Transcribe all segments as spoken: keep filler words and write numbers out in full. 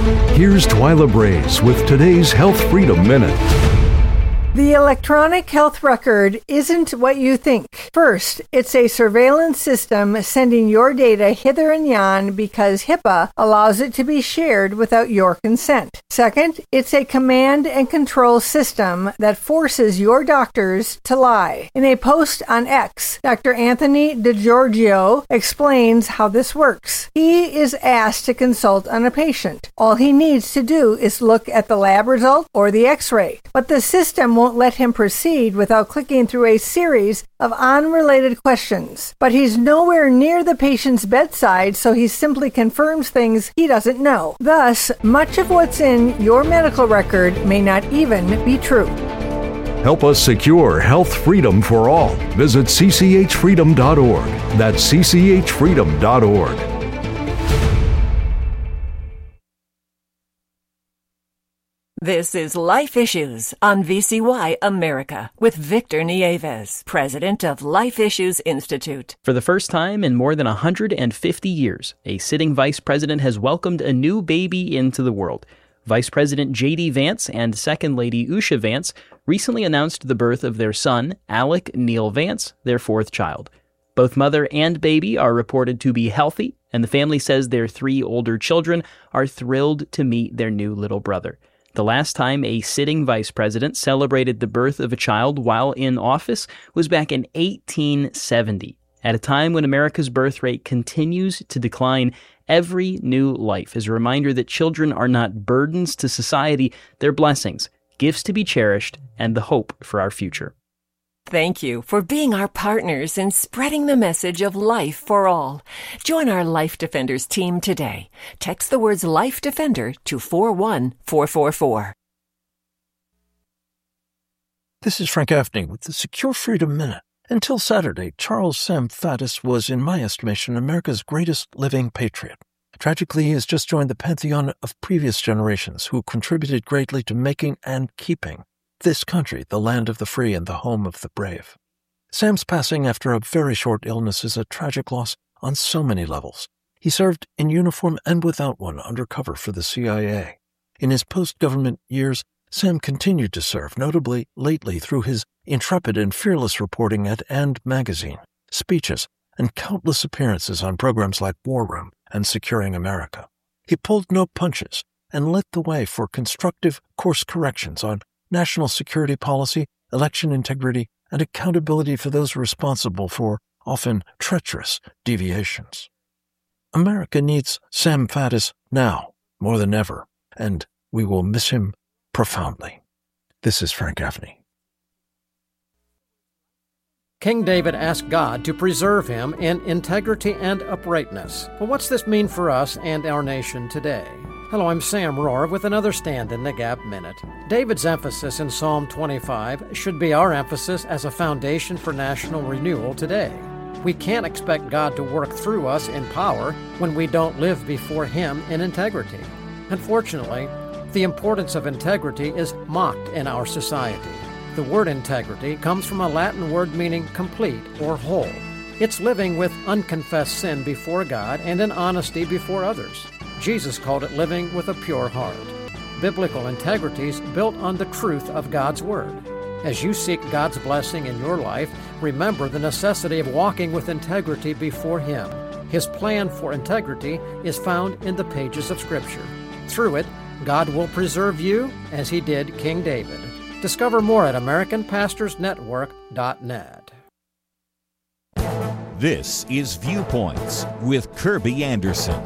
Here's Twyla Braze with today's Health Freedom Minute. The electronic health record isn't what you think. First, it's a surveillance system sending your data hither and yon because HIPAA allows it to be shared without your consent. Second, it's a command and control system that forces your doctors to lie. In a post on X, Doctor Anthony DiGiorgio explains how this works. He is asked to consult on a patient. All he needs to do is look at the lab result or the X-ray, but the system won't let him proceed without clicking through a series of unrelated questions. But he's nowhere near the patient's bedside, so he simply confirms things he doesn't know. Thus, much of what's in your medical record may not even be true. Help us secure health freedom for all. Visit c c h freedom dot org. That's c c h freedom dot org. This is Life Issues on V C Y America with Victor Nieves, president of Life Issues Institute. For the first time in more than one hundred fifty years, a sitting vice president has welcomed a new baby into the world. Vice President J D Vance and Second Lady Usha Vance recently announced the birth of their son, Alec Neil Vance, their fourth child. Both mother and baby are reported to be healthy, and the family says their three older children are thrilled to meet their new little brother. The last time a sitting vice president celebrated the birth of a child while in office was back in eighteen seventy. At a time when America's birth rate continues to decline, every new life is a reminder that children are not burdens to society, they're blessings, gifts to be cherished, and the hope for our future. Thank you for being our partners in spreading the message of life for all. Join our Life Defenders team today. Text the words Life Defender to four one four four four. This is Frank Gaffney with the Secure Freedom Minute. Until Saturday, Charles Sam Faddis was, in my estimation, America's greatest living patriot. Tragically, he has just joined the pantheon of previous generations who contributed greatly to making and keeping this country the land of the free and the home of the brave. Sam's passing after a very short illness is a tragic loss on so many levels. He served in uniform and without one undercover for the C I A. In his post-government years, Sam continued to serve, notably lately through his intrepid and fearless reporting at And magazine, speeches, and countless appearances on programs like War Room and Securing America. He pulled no punches and lit the way for constructive course corrections on national security policy, election integrity, and accountability for those responsible for often treacherous deviations. America needs Sam Faddis now more than ever, and we will miss him profoundly. This is Frank Gaffney. King David asked God to preserve him in integrity and uprightness. Well, what's this mean for us and our nation today? Hello, I'm Sam Rohr with another Stand in the Gap Minute. David's emphasis in Psalm twenty-five should be our emphasis as a foundation for national renewal today. We can't expect God to work through us in power when we don't live before Him in integrity. Unfortunately, the importance of integrity is mocked in our society. The word integrity comes from a Latin word meaning complete or whole. It's living with unconfessed sin before God and in honesty before others. Jesus called it living with a pure heart. Biblical integrity is built on the truth of God's Word. As you seek God's blessing in your life, remember the necessity of walking with integrity before Him. His plan for integrity is found in the pages of Scripture. Through it, God will preserve you as He did King David. Discover more at American Pastors Network dot net. This is Viewpoints with Kirby Anderson.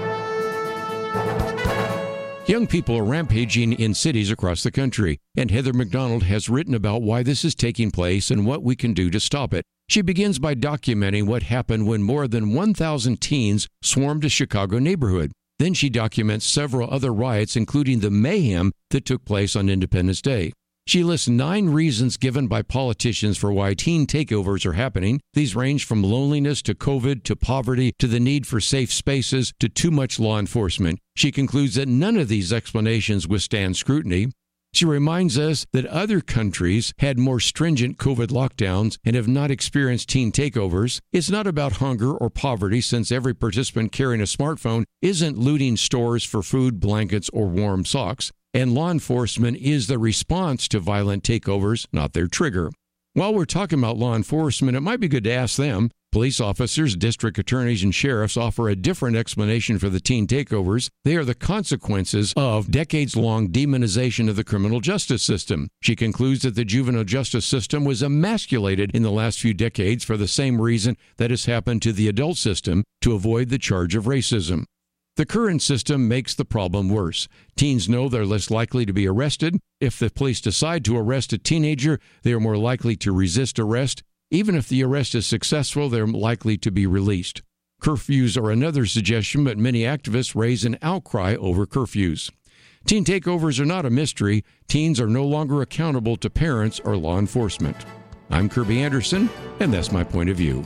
Young people are rampaging in cities across the country, and Heather McDonald has written about why this is taking place and what we can do to stop it. She begins by documenting what happened when more than one thousand teens swarmed a Chicago neighborhood. Then she documents several other riots, including the mayhem that took place on Independence Day. She lists nine reasons given by politicians for why teen takeovers are happening. These range from loneliness to COVID to poverty to the need for safe spaces to too much law enforcement. She concludes that none of these explanations withstand scrutiny. She reminds us that other countries had more stringent COVID lockdowns and have not experienced teen takeovers. It's not about hunger or poverty, since every participant carrying a smartphone isn't looting stores for food, blankets, or warm socks. And law enforcement is the response to violent takeovers, not their trigger. While we're talking about law enforcement, it might be good to ask them. Police officers, district attorneys, and sheriffs offer a different explanation for the teen takeovers. They are the consequences of decades-long demonization of the criminal justice system. She concludes that the juvenile justice system was emasculated in the last few decades for the same reason that has happened to the adult system, to avoid the charge of racism. The current system makes the problem worse. Teens know they're less likely to be arrested. If the police decide to arrest a teenager, they are more likely to resist arrest. Even if the arrest is successful, they're likely to be released. Curfews are another suggestion, but many activists raise an outcry over curfews. Teen takeovers are not a mystery. Teens are no longer accountable to parents or law enforcement. I'm Kirby Anderson, and that's my point of view.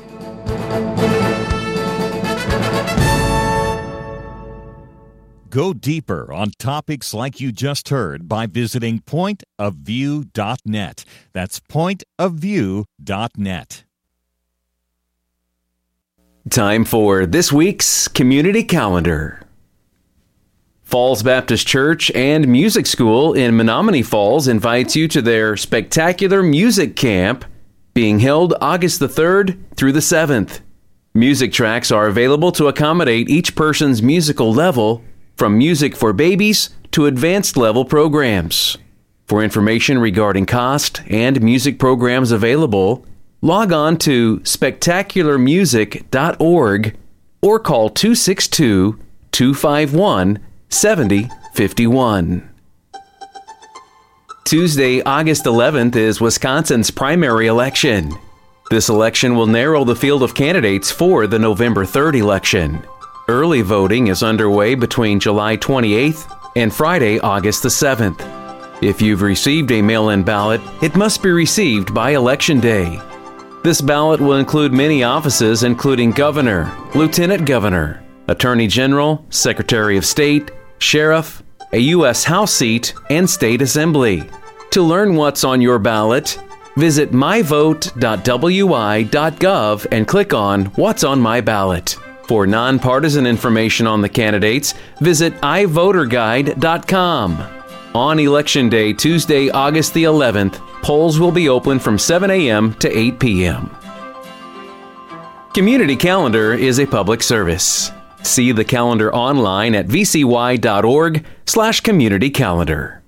Go deeper on topics like you just heard by visiting point of view dot net. That's point of view dot net. Time for this week's Community Calendar. Falls Baptist Church and Music School in Menominee Falls invites you to their spectacular music camp being held August the third through the seventh. Music tracks are available to accommodate each person's musical level, from music for babies to advanced level programs. For information regarding cost and music programs available, log on to spectacular music dot org or call two six two, two five one, seven zero five one. Tuesday, August eleventh is Wisconsin's primary election. This election will narrow the field of candidates for the November third election. Early voting is underway between July twenty-eighth and Friday, August the seventh. If you've received a mail-in ballot, it must be received by Election Day. This ballot will include many offices, including Governor, Lieutenant Governor, Attorney General, Secretary of State, Sheriff, a U S House seat, and State Assembly. To learn what's on your ballot, visit my vote dot w i dot gov and click on What's on My Ballot. For nonpartisan information on the candidates, visit i voter guide dot com. On Election Day, Tuesday, August the eleventh, polls will be open from seven a.m. to eight p.m. Community Calendar is a public service. See the calendar online at v c y dot org slash community calendar.